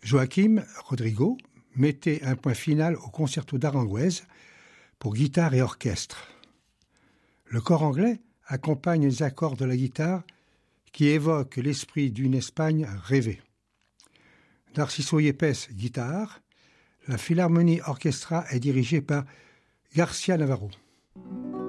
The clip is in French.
Joaquim Rodrigo mettait un point final au concerto d'Aranjuez pour guitare et orchestre. Le cor anglais accompagne les accords de la guitare qui évoquent l'esprit d'une Espagne rêvée. Narciso Yepes, guitare. La Philharmonie Orchestra est dirigée par García Navarro.